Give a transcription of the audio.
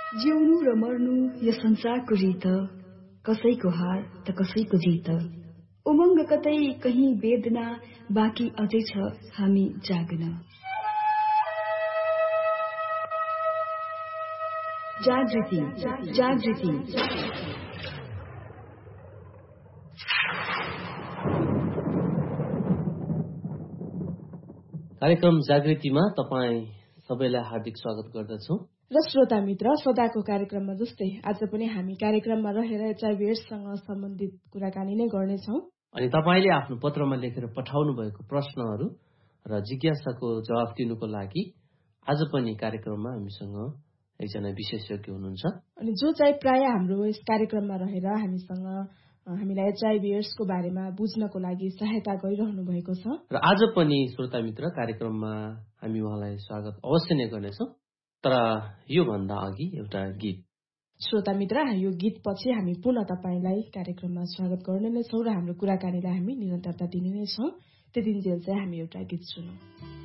जिउनु र मर्नु यो संसारको रीत, कसैको हार त कसैको जित। उमङ्ग कतै कहीं वेदना, बाँकी अझै छ हामी जाग्न। जागृति जागृति कार्यक्रम जागृतिमा तपाईँ सबैलाई हार्दिक स्वागत गर्दछौँ। र श्रोता मित्र, सदाको कार्यक्रममा जस्तै आज पनि हामी कार्यक्रममा रहेर एचआईभी/एड्ससँग सम्बन्धित कुराकानी नै गर्नेछौँ। अनि तपाईँले आफ्नो पत्रमा लेखेर पठाउनु भएको प्रश्नहरू र जिज्ञासाको जवाफ दिनुको लागि आज पनि कार्यक्रममा हामीसँग एकजना विशेषज्ञ हुनुहुन्छ। अनि जो चाहिँ प्राय हाम्रो यस कार्यक्रममा रहेर हामीलाई एचआईभी/एड्सको बारेमा बुझ्नको लागि सहायता गरिरहनु भएको छ। र आज पनि श्रोता मित्र कार्यक्रममा हामी उहाँलाई स्वागत अवश्य नै गर्नेछौँ। तर यो भन्दा अघि एउटा गीत। श्रोता मित्र, यो गीत पछि हामी पुनः तपाईलाई कार्यक्रममा स्वागत गर्ने नै छौँ र हाम्रो कुराकानीलाई हामी निरन्तरता दिने नै छौँ। त्यतिन्जेल चाहिँ हामी एउटा गीत सुनौँ।